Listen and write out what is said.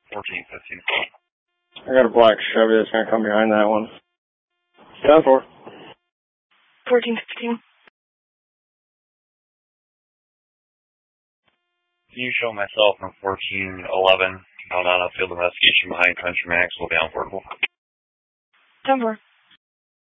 1415. I got a black Chevy that's gonna come behind that one. Down for 1415. Can you show myself from 1411 out on a field investigation behind Country Maxwell down portable? Down for